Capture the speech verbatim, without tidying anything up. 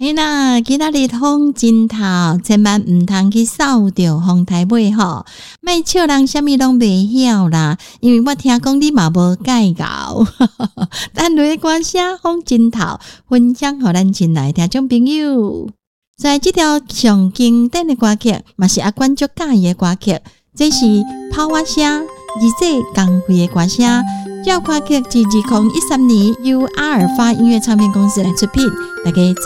嘿啦，今仔日风真透，千万毋通去扫着风台尾吼，莫笑人啥物拢袂晓啦。因为我听讲你嘛无介绍，咱落歌声风真透，分享互咱亲爱听众朋友。在这条上经典的歌曲，嘛是阿关足喜欢的歌曲，这是炮蛙声，而且光辉的歌声。这歌曲自二零一三年由阿尔法音乐唱片公司来出品，大家